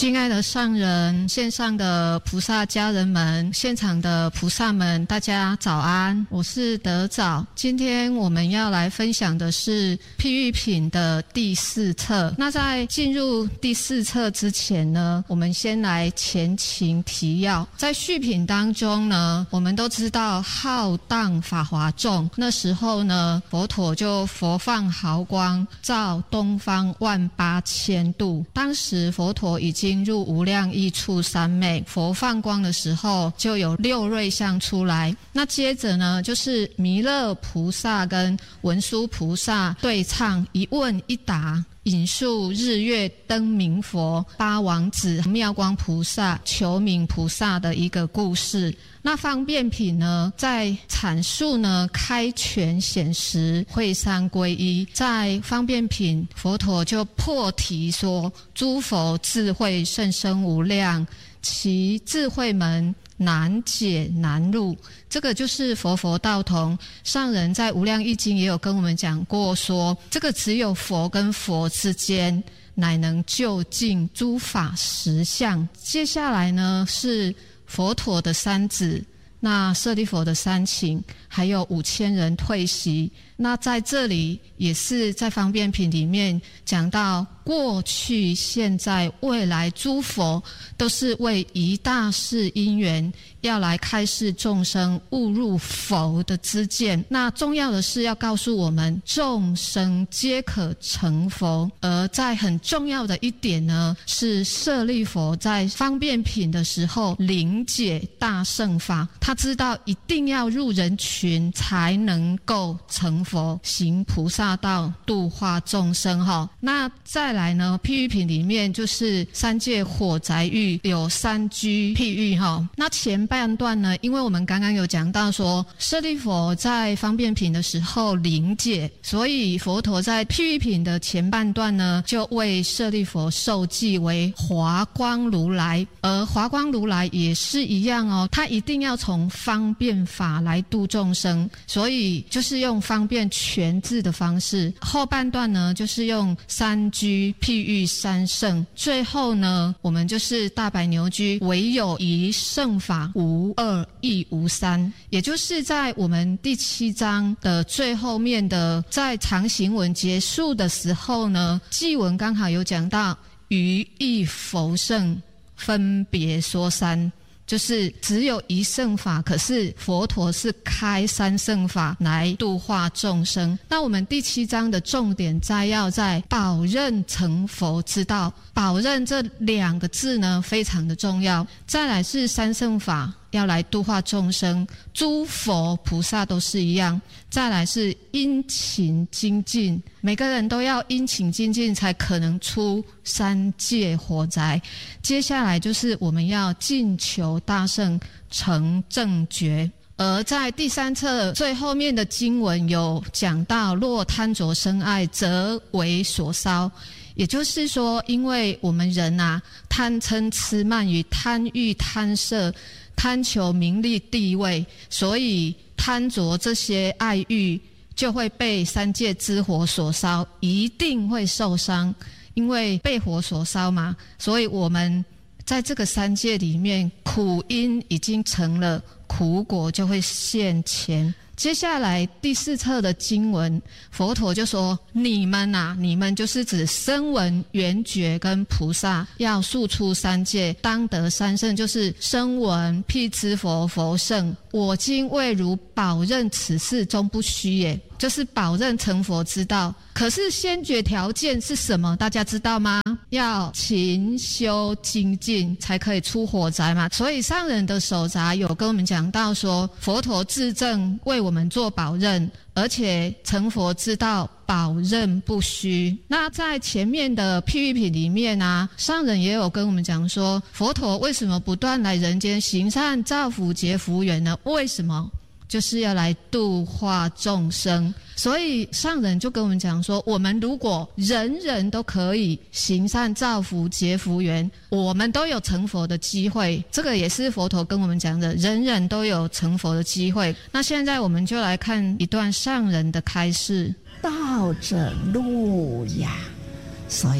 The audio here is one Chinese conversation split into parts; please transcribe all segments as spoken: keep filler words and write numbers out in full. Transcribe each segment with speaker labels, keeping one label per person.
Speaker 1: 亲爱的上人，线上的菩萨家人们，现场的菩萨们，大家早安，我是德早。今天我们要来分享的是譬喻品的第四册。那在进入第四册之前呢，我们先来前情提要。在序品当中呢，我们都知道浩荡法华众，那时候呢，佛陀就佛放毫光，照东方万八千度。当时佛陀已经进入无量义处三昧，佛放光的时候就有六瑞相出来。那接着呢，就是弥勒菩萨跟文殊菩萨对唱一问一答，引述日月灯明佛、八王子、妙光菩萨、求明菩萨的一个故事。那方便品呢，在阐述呢开权显实、会三归一。在方便品，佛陀就破题说：诸佛智慧甚深无量，其智慧门难解难入。这个就是佛佛道同。上人在无量义经也有跟我们讲过说，这个只有佛跟佛之间乃能究竟诸法实相。接下来呢，是佛陀的三子，那舍利弗的三请，还有五千人退席。那在这里也是在方便品里面讲到，过去现在未来诸佛都是为一大事因缘要来开示众生误入佛的知见。那重要的是要告诉我们，众生皆可成佛。而在很重要的一点呢，是舍利弗在方便品的时候领解大乘法，他知道一定要入人群才能够成佛，行菩萨道，度化众生哈。那再来呢，譬喻品里面就是三界火宅喻有三居譬喻哈。那前半段呢，因为我们刚刚有讲到说舍利弗在方便品的时候领解，所以佛陀在譬喻品的前半段呢，就为舍利弗受记为华光如来。而华光如来也是一样哦，他一定要从方便法来度众生，所以就是用方便全字的方式。后半段呢，就是用三居譬喻三圣。最后呢，我们就是大白牛居唯有一圣法，无二亦无三。也就是在我们第七章的最后面的，在常行文结束的时候呢，偈文刚好有讲到于一佛圣分别说三，就是只有一圣法，可是佛陀是开三圣法来度化众生。那我们第七章的重点摘要在保任成佛之道，保任这两个字呢非常的重要。再来是三圣法要来度化众生，诸佛菩萨都是一样。再来是殷勤精进，每个人都要殷勤精进才可能出三界火宅。接下来就是我们要进求大圣成正觉。而在第三册最后面的经文有讲到，若贪着生爱，则为所烧。也就是说，因为我们人啊，贪嗔痴慢与贪欲贪色，贪求名利地位，所以贪着这些爱欲就会被三界之火所烧，一定会受伤。因为被火所烧嘛，所以我们在这个三界里面，苦因已经成了，苦果就会现前。接下来第四册的经文，佛陀就说，你们啊，你们就是指声闻、缘觉跟菩萨，要速出三界，当得三圣，就是声闻、辟支佛、佛圣。我今为汝保任此事终不虚也，就是保任成佛之道。可是先决条件是什么？大家知道吗？要勤修精进才可以出火宅嘛。所以上人的手札有跟我们讲到说，佛陀自证为我们做保任，而且成佛之道保任不虚。那在前面的譬喻品里面啊，上人也有跟我们讲说，佛陀为什么不断来人间行善造福结福缘呢？为什么？就是要来度化众生。所以上人就跟我们讲说，我们如果人人都可以行善造福结福缘，我们都有成佛的机会。这个也是佛陀跟我们讲的，人人都有成佛的机会。那现在我们就来看一段上人的开示。
Speaker 2: 道者路呀，所以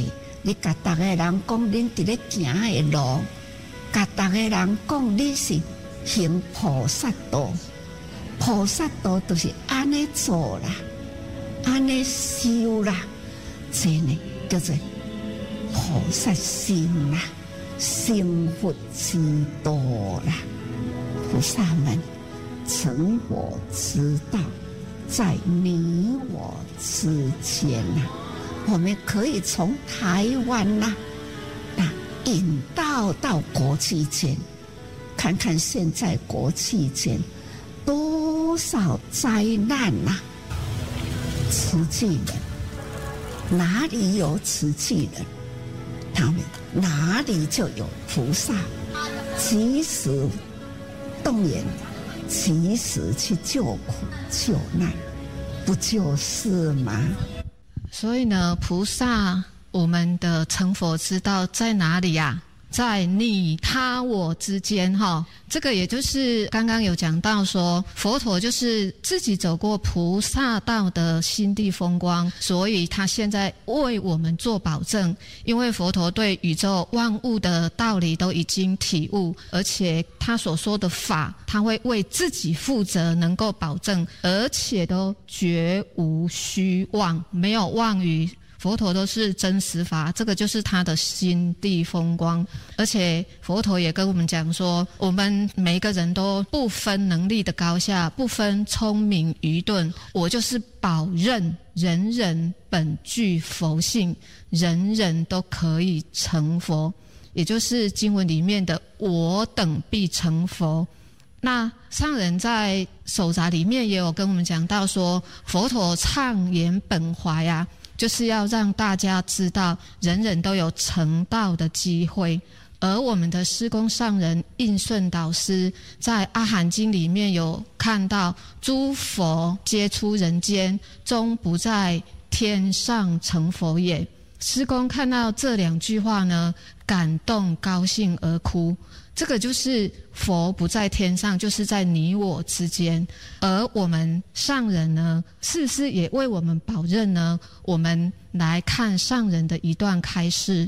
Speaker 2: 你甲大家人讲恁伫咧行的路，甲大家人讲你是行菩萨道，菩萨道就是安尼做啦，安尼修啦，这呢叫做菩萨心啦，成佛之道啦。菩萨们成佛之道在你我之间啊，我们可以从台湾呐、啊，那引导到国际间，看看现在国际间多少灾难呐、啊！慈济人哪里有慈济人，他们哪里就有菩萨，及时动员，及时去救苦救难，不就是吗？
Speaker 1: 所以呢，菩萨，我们的成佛之道在哪里呀、啊？在你他我之间哈，这个也就是刚刚有讲到说，佛陀就是自己走过菩萨道的心地风光，所以他现在为我们做保证，因为佛陀对宇宙万物的道理都已经体悟，而且他所说的法，他会为自己负责，能够保证，而且都绝无虚妄，没有妄语。佛陀都是真实法，这个就是他的心地风光。而且佛陀也跟我们讲说，我们每个人都不分能力的高下，不分聪明愚钝，我就是保认人人本具佛性，人人都可以成佛，也就是经文里面的我等必成佛。那上人在手札里面也有跟我们讲到说，佛陀畅言本怀啊，就是要让大家知道人人都有成道的机会。而我们的师公上人印顺导师在阿含经里面有看到，诸佛皆出人间，终不在天上成佛也。师公看到这两句话呢，感动高兴而哭。这个就是佛不在天上，就是在你我之间。而我们上人呢，是不是也为我们保证呢？我们来看上人的一段开示。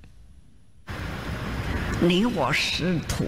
Speaker 2: 你我师徒，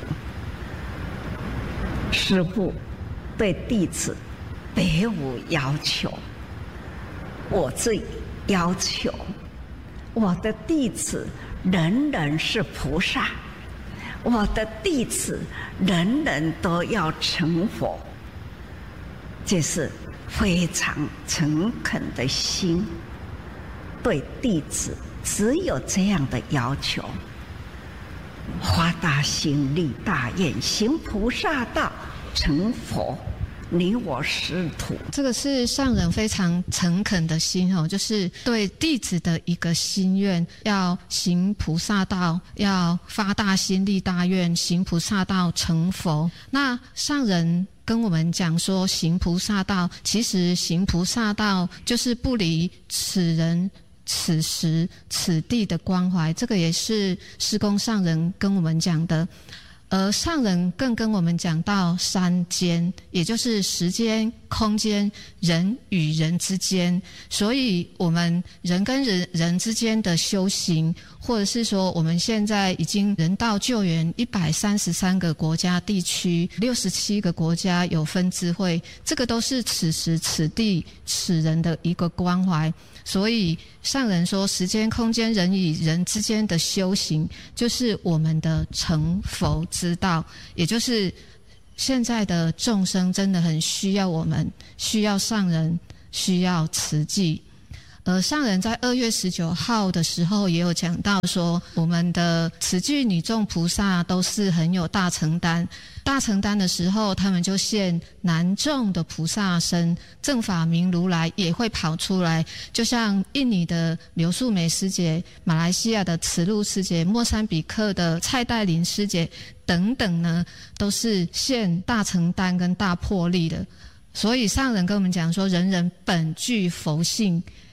Speaker 2: 师父对弟子别无要求，我最要求我的弟子人人是菩萨，我的弟子人人都要成佛，这是非常诚恳的心，对弟子只有这样的要求。发大心，立大愿，行菩萨道，成佛，你我师徒。
Speaker 1: 这个是上人非常诚恳的心哦，就是对弟子的一个心愿，要行菩萨道，要发大心，立大愿，行菩萨道，成佛。那上人跟我们讲说，行菩萨道，其实行菩萨道就是不离此人此时此地的关怀，这个也是师公上人跟我们讲的。而上人更跟我们讲到三间，也就是时间、空间、人与人之间。所以我们人跟人人之间的修行，或者是说我们现在已经人道救援一百三十三个国家地区，六十七个国家有分支会，这个都是此时此地此人的一个关怀。所以上人说，时间、空间、人与人之间的修行，就是我们的成佛之道，也就是现在的众生真的很需要我们，需要上人，需要慈济。而上人在二月十九号的时候也有讲到说，我们的慈济女众菩萨都是很有大承担，大承担的时候他们就现男众的菩萨身，正法明如来也会跑出来，就像印尼的刘素梅师姐、马来西亚的慈露师姐、莫桑比克的蔡黛琳师姐等等呢，都是现大承担跟大魄力的。所以上人跟我们讲说，人人本具佛性，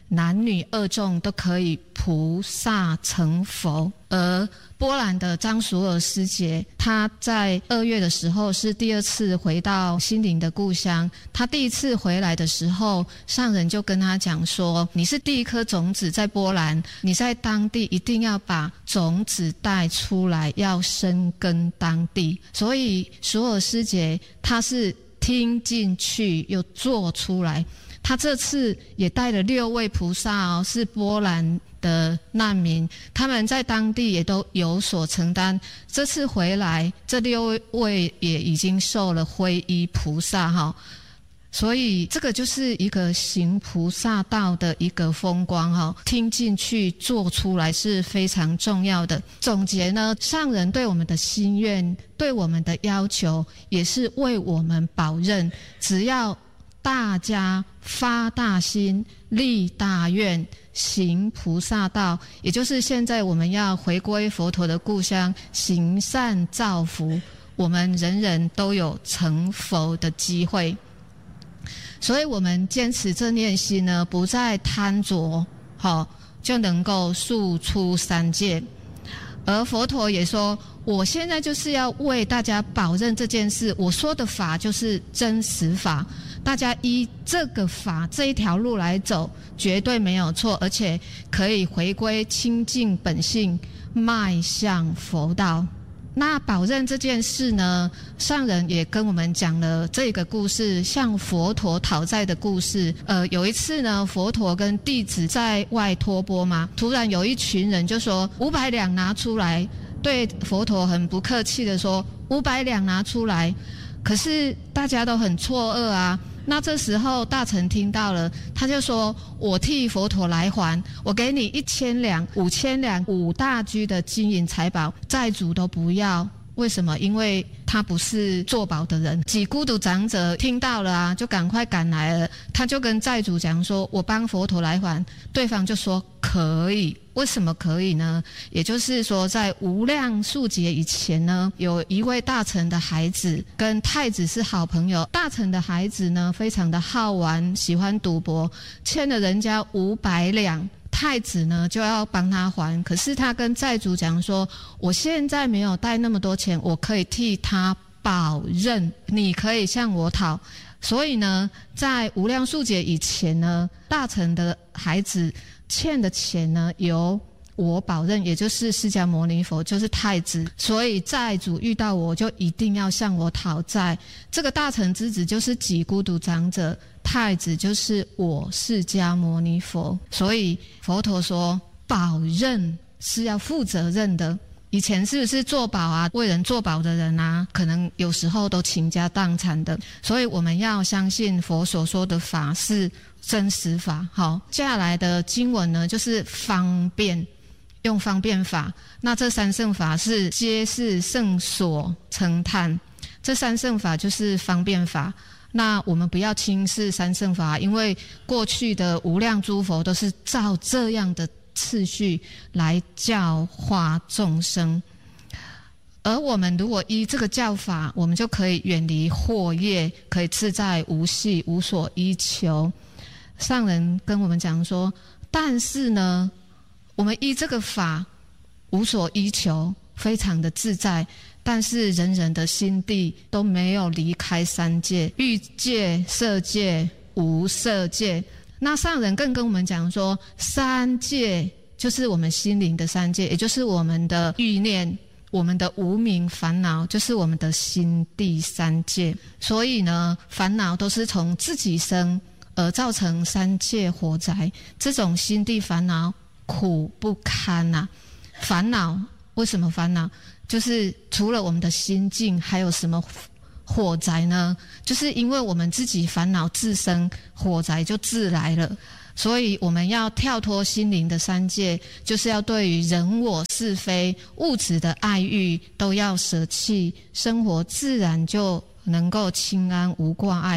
Speaker 1: 男女二众都可以菩萨成佛。而波兰的张淑尔师姐，她在二月的时候是第二次回到心灵的故乡。她第一次回来的时候，上人就跟她讲说，你是第一颗种子在波兰，你在当地一定要把种子带出来，要生根当地。所以淑尔师姐她是听进去又做出来。他这次也带了六位菩萨哦，是波兰的难民，他们在当地也都有所承担。这次回来，这六位也已经受了皈依菩萨哈、哦，所以这个就是一个行菩萨道的一个风光哈、哦，听进去做出来是非常重要的。总结呢，上人对我们的心愿，对我们的要求，也是为我们保任，只要大家发大心、立大愿、行菩萨道，也就是现在我们要回归佛陀的故乡，行善造福，我们人人都有成佛的机会。所以我们坚持这念心呢，不再贪着，好就能够速出三界。而佛陀也说，我现在就是要为大家保证这件事，我说的法就是真实法，大家依这个法这一条路来走，绝对没有错，而且可以回归清净本性，迈向佛道。那保证这件事呢，上人也跟我们讲了这个故事，向佛陀讨债的故事。呃，有一次呢，佛陀跟弟子在外托钵嘛，突然有一群人就说五百两拿出来，对佛陀很不客气的说五百两拿出来，可是大家都很错愕啊。那这时候大臣听到了，他就说，我替佛陀来还，我给你一千两、五千两、五大居的金银财宝，债主都不要。为什么？因为他不是做保的人。几孤独长者听到了啊，就赶快赶来了，他就跟债主讲说，我帮佛陀来还。对方就说可以。为什么可以呢？也就是说，在无量数劫以前呢，有一位大臣的孩子跟太子是好朋友。大臣的孩子呢，非常的好玩，喜欢赌博，欠了人家五百两。太子呢就要帮他还，可是他跟债主讲说，我现在没有带那么多钱，我可以替他保任，你可以向我讨。所以呢，在无量数劫以前呢，大臣的孩子欠的钱呢，由我保任，也就是释迦牟尼佛，就是太子。所以债主遇到我就一定要向我讨债。这个大臣之子就是几孤独长者，太子就是我释迦牟尼佛。所以佛陀说，保任是要负责任的。以前是不是做保啊，为人做保的人啊，可能有时候都倾家荡产的。所以我们要相信佛所说的法是真实法。好，接下来的经文呢，就是方便，用方便法。那这三圣法是皆是圣所称叹，这三圣法就是方便法。那我们不要轻视三圣法，因为过去的无量诸佛都是照这样的次序来教化众生。而我们如果依这个教法，我们就可以远离惑业，可以自在无系，无所依求。上人跟我们讲说，但是呢，我们依这个法无所依求，非常的自在，但是人人的心地都没有离开三界，欲界、色界、无色界。那上人更跟我们讲说，三界就是我们心灵的三界，也就是我们的欲念、我们的无明烦恼，就是我们的心地三界。所以呢，烦恼都是从自己生而造成三界火灾，这种心地烦恼苦不堪啊。烦恼为什么烦恼？就是除了我们的心境，还有什么火灾呢？就是因为我们自己烦恼自生，火灾就自来了。所以我们要跳脱心灵的三界，就是要对于人我是非、物质的爱欲都要舍弃，生活自然就能够清安无挂碍。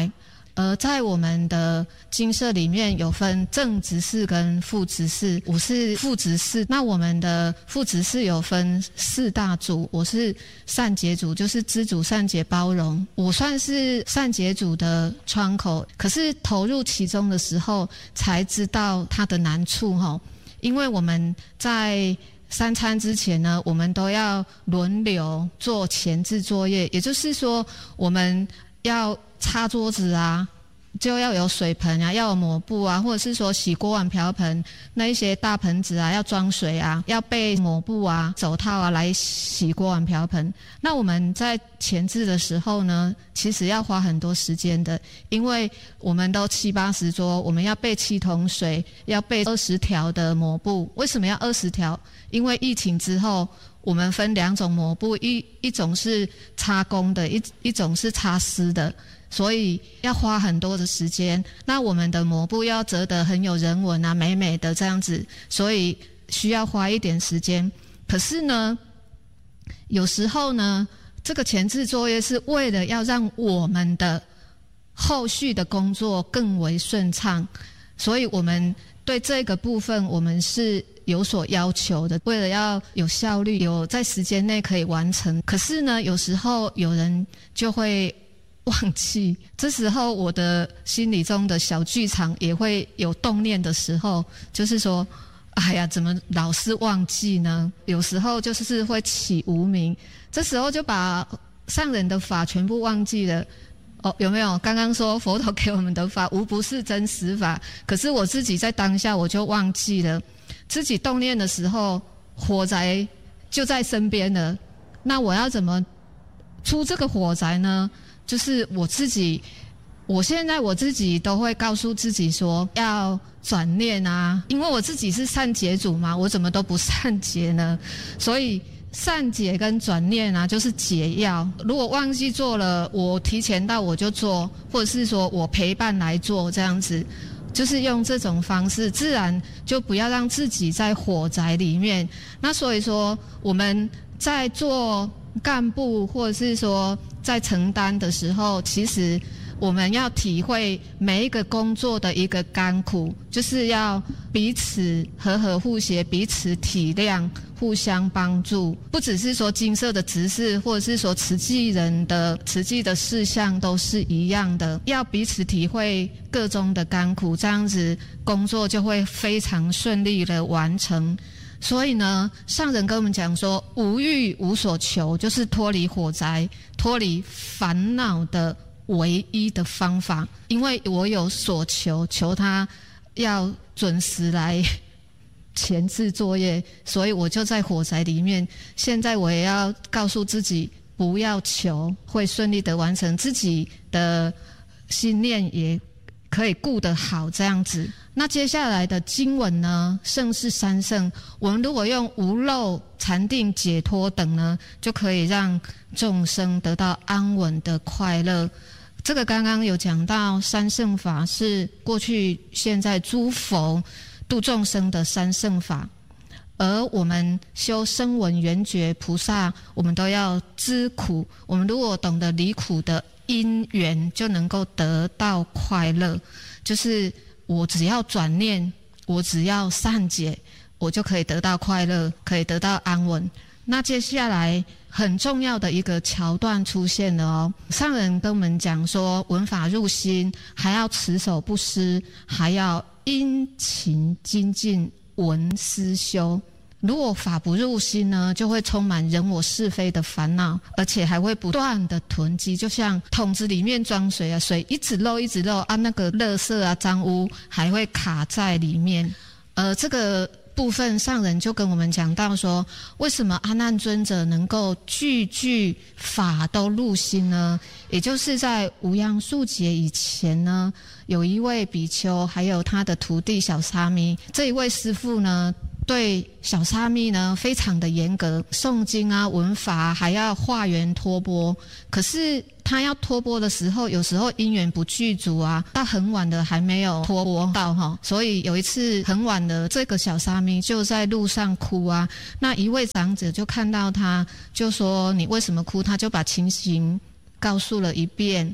Speaker 1: 呃，在我们的精舍里面有分正执事跟副执事，我是副执事。那我们的副执事有分四大组，我是善解组，就是知足善解包容。我算是善解组的窗口，可是投入其中的时候才知道它的难处齁，因为我们在三餐之前呢，我们都要轮流做前置作业，也就是说我们要擦桌子啊，就要有水盆啊，要有抹布啊，或者是说洗锅碗瓢盆那一些大盆子啊，要装水啊，要备抹布啊、手套啊来洗锅碗瓢盆。那我们在前置的时候呢，其实要花很多时间的，因为我们都七八十桌，我们要备七桶水，要备二十条的抹布。为什么要二十条？因为疫情之后，我们分两种抹布，一一种是擦公的，一一种是擦湿的。所以要花很多的时间，那我们的抹布要折得很有人文啊，美美的这样子，所以需要花一点时间。可是呢，有时候呢，这个前置作业是为了要让我们的后续的工作更为顺畅，所以我们对这个部分我们是有所要求的，为了要有效率，有在时间内可以完成。可是呢，有时候有人就会忘记，这时候我的心里中的小剧场也会有动念的时候，就是说哎呀，怎么老是忘记呢？有时候就是会起无明，这时候就把上人的法全部忘记了。哦，有没有？刚刚说佛陀给我们的法无不是真实法，可是我自己在当下我就忘记了，自己动念的时候火灾就在身边了，那我要怎么出这个火灾呢？就是我自己，我现在我自己都会告诉自己说要转念啊，因为我自己是善解组嘛，我怎么都不善解呢？所以善解跟转念啊，就是解药。如果忘记做了，我提前到我就做，或者是说我陪伴来做，这样子，就是用这种方式，自然就不要让自己在火灾里面。那所以说我们在做干部或者是说在承担的时候，其实我们要体会每一个工作的一个甘苦，就是要彼此和和互协，彼此体谅，互相帮助。不只是说精舍的执事，或者是说慈济人的慈济的事项都是一样的，要彼此体会各中的甘苦，这样子工作就会非常顺利的完成。所以呢，上人跟我们讲说，无欲无所求，就是脱离火灾、脱离烦恼的唯一的方法。因为我有所求，求他要准时来前置作业，所以我就在火灾里面。现在我也要告诉自己，不要求，会顺利的完成，自己的心念也可以顾得好，这样子。那接下来的经文呢，圣是三圣，我们如果用无漏、禅定、解脱等呢，就可以让众生得到安稳的快乐。这个刚刚有讲到，三圣法是过去现在诸佛度众生的三圣法，而我们修声闻缘觉菩萨，我们都要知苦，我们如果懂得离苦的因缘，就能够得到快乐。就是我只要转念，我只要善解，我就可以得到快乐，可以得到安稳。那接下来很重要的一个桥段出现了哦，上人跟我们讲说，闻法入心，还要持守不失，还要殷勤精进，闻思修。如果法不入心呢，就会充满人我是非的烦恼，而且还会不断的囤积，就像桶子里面装水啊，水一直漏一直漏啊，那个垃圾啊脏污还会卡在里面。呃，这个部分上人就跟我们讲到说，为什么阿难尊者能够句句法都入心呢？也就是在无央数劫以前呢，有一位比丘还有他的徒弟小沙弥，这一位师父呢对小沙弥呢非常的严格，诵经啊闻法啊还要化缘托钵。可是他要托钵的时候，有时候因缘不具足啊，到很晚的还没有托钵到哈，所以有一次很晚的，这个小沙弥就在路上哭啊。那一位长者就看到他，就说你为什么哭？他就把情形告诉了一遍。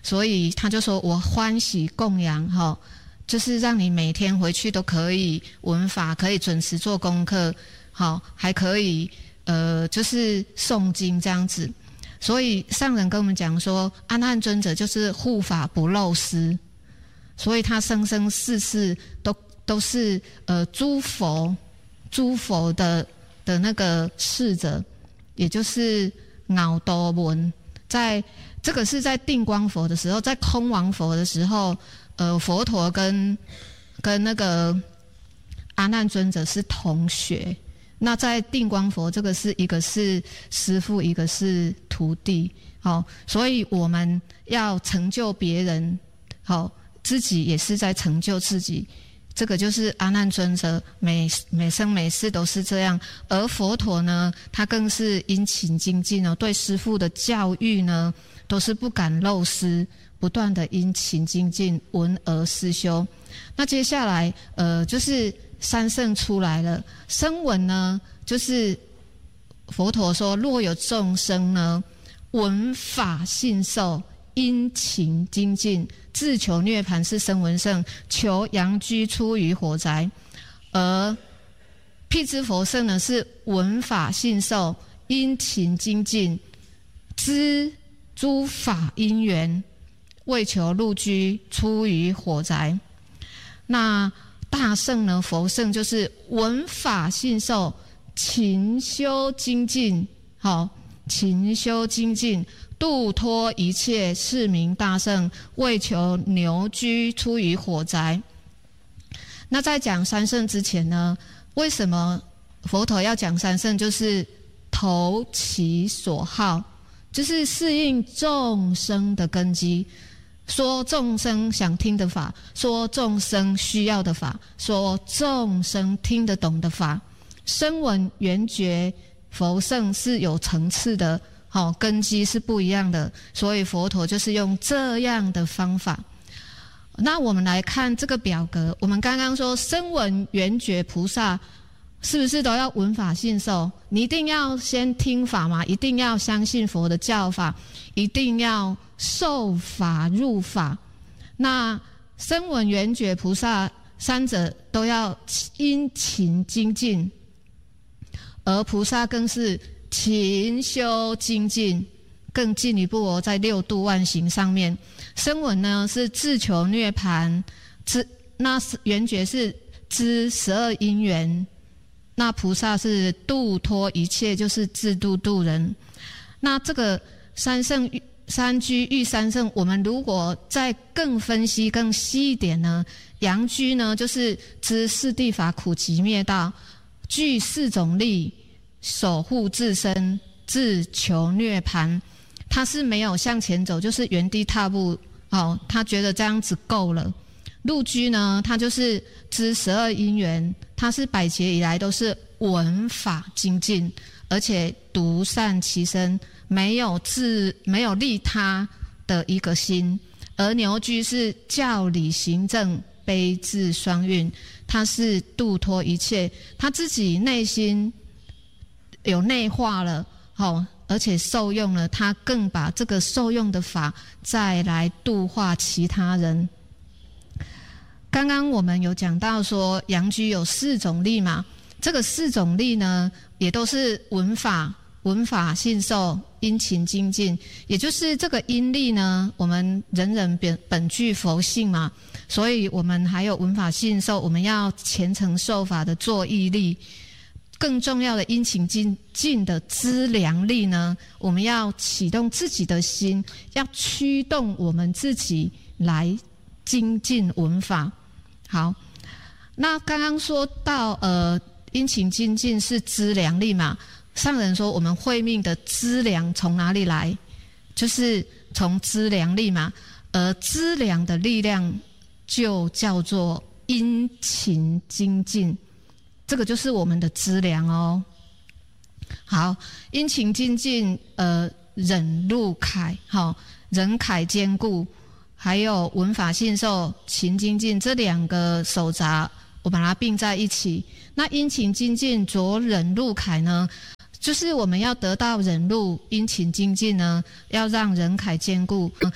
Speaker 1: 所以他就说我欢喜供养哈，就是让你每天回去都可以闻法，可以准时做功课，好，还可以呃就是诵经这样子。所以上人跟我们讲说，阿难尊者就是护法不漏失，所以他生生世世都都是呃诸佛诸佛的的那个侍者，也就是敖多闻。在这个是在定光佛的时候，在空王佛的时候，呃，佛陀跟跟那个阿难尊者是同学。那在定光佛，这个是一个是师父，一个是徒弟，好、哦，所以我们要成就别人，好、哦，自己也是在成就自己。这个就是阿难尊者每每生每世都是这样，而佛陀呢，他更是殷勤精进哦，对师父的教育呢，都是不敢漏失，不断的殷勤精进，闻而思修。那接下来，呃，就是三圣出来了，声闻呢，就是佛陀说，若有众生呢，闻法信受，殷勤精进，自求涅槃是声闻圣，求扬居出于火宅。而辟支佛圣呢，是闻法信受，殷勤精进，知诸法因缘，为求入居出于火宅。那大圣呢，佛圣就是闻法信受，勤修精进，好，勤修精进，度脱一切，是名大圣，为求牛居出于火宅。那在讲三圣之前呢，为什么佛陀要讲三圣？就是投其所好，就是适应众生的根基，说众生想听的法，说众生需要的法，说众生听得懂的法。声闻缘觉佛圣是有层次的，好、哦，根基是不一样的，所以佛陀就是用这样的方法。那我们来看这个表格，我们刚刚说声闻缘觉菩萨是不是都要闻法信受？你一定要先听法嘛，一定要相信佛的教法，一定要受法入法。那声闻缘觉菩萨三者都要殷勤精进，而菩萨更是勤修精进，更进一步哦，在六度万行上面。声闻呢是自求涅槃，知那缘觉是知十二因缘，那菩萨是度脱一切，就是自度度人。那这个三圣三居遇三圣，我们如果再更分析更细一点呢，阳居呢就是知四谛法苦集灭道，具四种力，守护自身，自求涅槃。他是没有向前走，就是原地踏步，哦，他觉得这样子够了。入居呢，他就是知十二因缘，他是百劫以来都是闻法精进，而且独善其身，没有自没有利他的一个心。而牛居是教理行正，悲智双运，他是度脱一切，他自己内心有内化了，哦，而且受用了，他更把这个受用的法再来度化其他人。刚刚我们有讲到说阳居有四种力嘛，这个四种力呢也都是闻法闻法信受，殷勤精进，也就是这个因力呢，我们人人本本具佛性嘛，所以我们还有闻法信受，我们要虔诚受法的作意力。更重要的殷勤精进的资粮力呢，我们要启动自己的心，要驱动我们自己来精进闻法。好，那刚刚说到呃，殷勤精进是资粮力嘛，上人说我们慧命的资粮从哪里来？就是从资粮力嘛，而资粮的力量就叫做殷勤精进。这个就是我们的资粮哦。好，殷勤精进，呃，忍辱凯，好、哦，忍凯坚固，还有闻法信受、勤精进这两个手札，我把它并在一起。那殷勤精进着忍辱凯呢，就是我们要得到忍辱，殷勤精进呢，要让忍凯坚固。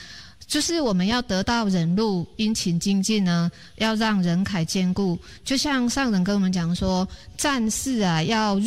Speaker 1: 就是我们要得到忍辱，殷勤精进呢，要让人楷坚固。就像上人跟我们讲说，战士啊要入